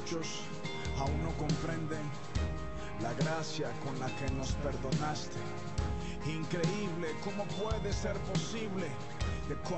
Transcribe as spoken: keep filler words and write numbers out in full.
muchos aún no comprenden la gracia con la que nos perdonaste. Increíble, ¿cómo puede ser posible que